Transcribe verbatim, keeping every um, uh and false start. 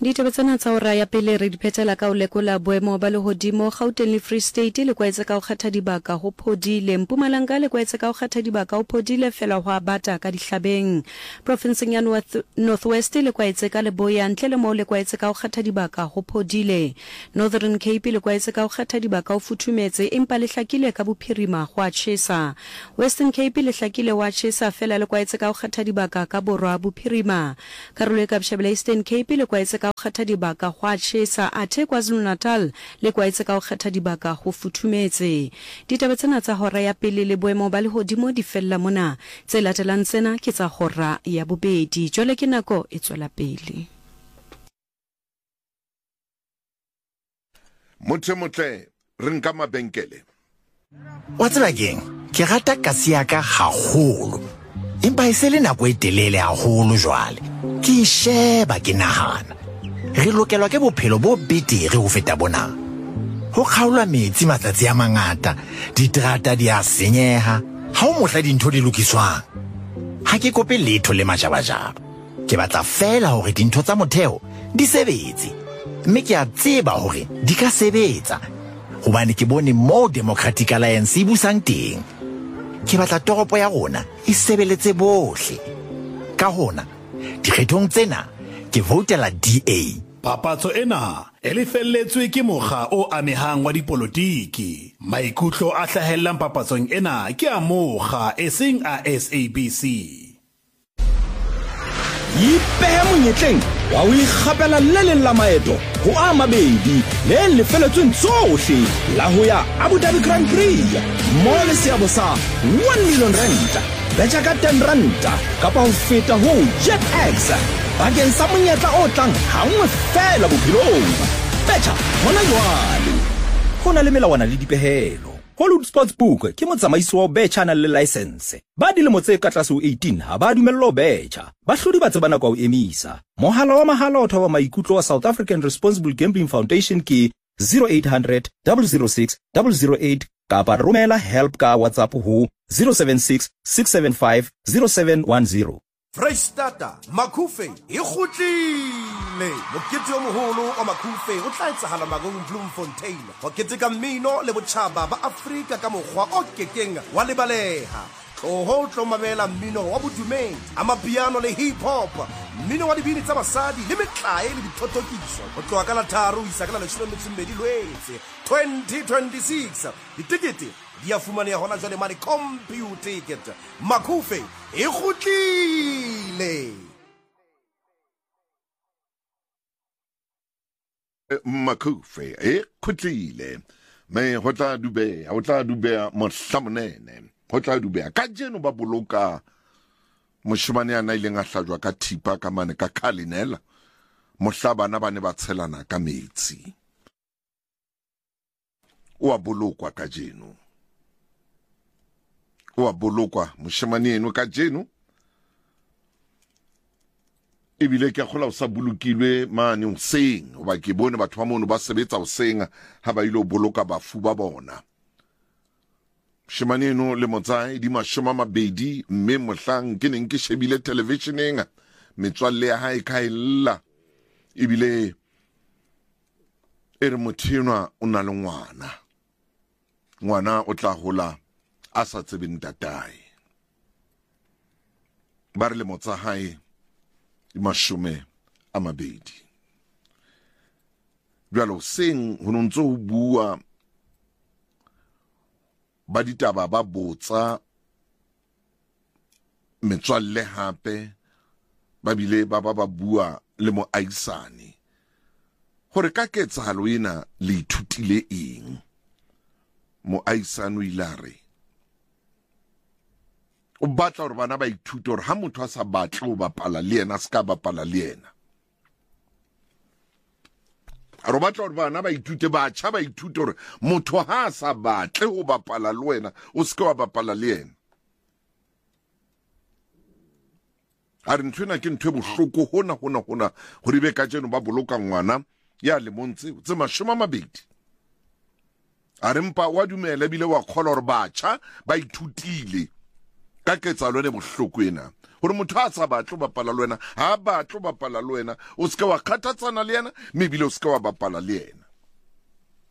Ditaba tsena tsa hora ya pele re di phetela ka o lekola boemo ba lehodimo Gauteng le Free State le kwaetse ka o kgetha dibaka ho phodile, Mpumalanga le kwaetse ka o kgetha dibaka ho phodile fela ho abata ka dihlabeng. Provinceng ya North Northwest le kwaetse ka Leboya ntle le mo le kwaetse ka o kgetha dibaka ho phodile. Northern Cape le kwaetse ka o kgetha dibaka ho futhumetse empa le hlakile ka bophirima ho a tjhesa. Western Cape le hlakile wa tjhesa fela le kwaetse ka o kgetha dibaka ka borwa bophirima. Karolo e ka Bishebela Eastern Cape le kwaetse ka o kgetha dibaka ho a tjhesa athe KwaZulu-Natal le kwaetse ka o kgetha dibaka ho futhumetse. Ditaba tsena tsa hora ya pele le boemo ba lehodimo di fella mona, tse latelang tsena ke tsa hora ya bobedi. Jwale ke nako e tswela pele. Motle motle re nka mabenkele. Wa tsela keng ke rata kasi ya ka haholo, empa e se le nako e telele haholo jwale ke sheba ke nahana re lokelwa ke bophelo bo betere ho feta bona. Ho kgaolwa metsi matsatsi a mangata, diterata di a senyeha, ha o mohla dintho di lokiswang. Ha ke kope letho le majabajaba, ke batla fela hore dintho tsa motheo di sebetse, mme ke a tseba hore di ka sebetsa hobane ke bone mo Democratic Alliance e busang teng. Ke batla toropo ya rona e sebeletse bohle. Ka hona dikgethong tsena ke votela D A. Papatso ena e lefelletswe ke mokga o amehang wa dipolotiki. Maikutlo a hlahellang papatsong ena ke a mokga e seng a S A B C. Ipehe monyetleng wa o ikgapela le leng la maeto ho a mabedi le lefelletsweng tsohle la ho ya Abu Dhabi Grand Prix mo le seabo sa one million rand. Betja ka ten ranta kapa ho feta ho JetX bakeng sa monyetla o tlang ha nngwe fela bophelong. Betja hona jwale ho na le melawana le dipehelo. Hollywood Sportsbook ke motsamaisi wa betja na le license. Ba dilemo tse ka tlase ho eighteen ha ba dumellwa ho betja. Bahlodi ba tsebana kwa ho emisa. Mohala wa mahala o thawa maikutlo wa South African Responsible Gambling Foundation ke zero eight hundred, double oh six, double oh eight kapa romela help ka WhatsApp ho zero seven six, six seven five, zero seven one zero. Freistata Makhufe e kgutlile mokete o moholo wa Makhufe o tla etsahala Magong Bloemfontein ho keteka mmino le botjhaba ba Afrika ka mokgwa o kekeng wa lebaleha. Ho tlo mamela mmino wa bodumedi, amapiano le hip hop, mmino wa dibini tsa basadi le metlae le dithotokiso. Ho tloha ka la tharo isa ka la leshome le metso e mmedi Lwetse twenty twenty-six. Ditikete di a fumaneha hona jwale mane computer ticket. Makhufe e kgutlile. Makhufe e kgutlile. Me ho tla dube, ho tla dube mohlamonene. Ho tla dube ka jeno ba boloka moshimane ana ile nga hlajwa ka thipa ka mane ka khalinela. Mohlabana ba ne ba tshelana ka metsi. O a bolokwa ka jeno. O a bolokwa moshimane eno ka jeno. Ebile ke khola o sa bolokilwe mane o seng o ba ke bone batho ba mono ba sebetsa o senga ha ba ile boloka bafu ba bona. Shimane eno le motsai di mashoma mabedi mme mohlang ke neng ke shebile televisioneng metswalle ya hae ka illa ebile ere mothina o na le ngwana. Ngwana o tla hola a sa tsebeng tatae. Ba re le motsa hae mashome a mabedi. Jwalo seng ho ntso ho bua ba ditaba ba botsa metswalle hape ba bile ba ba ba bua le moaisane hore ka ketsahalo ena le ithutile eng. Moaisane o ilare o batla hore bana ba ithuta hore ha motho a sa batle ho bapala le yena ska bapala le yena. Ro batla hore bana ba ithute batjha ba ithute hore motho ha sa batle ho bapala le wena o ska wa bapala le yena. A re ntwena ke ntwe bohloko hona hona hona hore be ka jeno ba boloka ngwana ya le montse tse mashoma mabedi. A re mpa wa dumela bile wa khola hore batjha ba ithutile ka ketsalo le bohloko ena gore motho a sa batlo bapala le wena ha batlo bapala le wena o se ka wa kgathatsana le yena mebile o se ka wa bapala le yena